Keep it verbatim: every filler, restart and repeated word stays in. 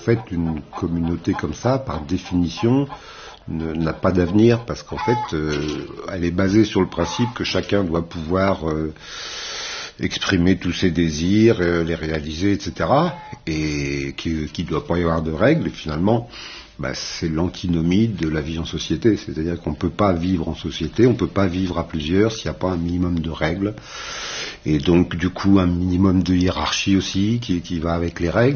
fait, une communauté comme ça, par définition, ne, n'a pas d'avenir, parce qu'en fait, euh, elle est basée sur le principe que chacun doit pouvoir euh, exprimer tous ses désirs, euh, les réaliser, et cetera, et qu'il ne doit pas y avoir de règles, et finalement, bah, c'est l'antinomie de la vie en société, c'est-à-dire qu'on ne peut pas vivre en société, on ne peut pas vivre à plusieurs s'il n'y a pas un minimum de règles, et donc du coup un minimum de hiérarchie aussi qui, qui va avec les règles.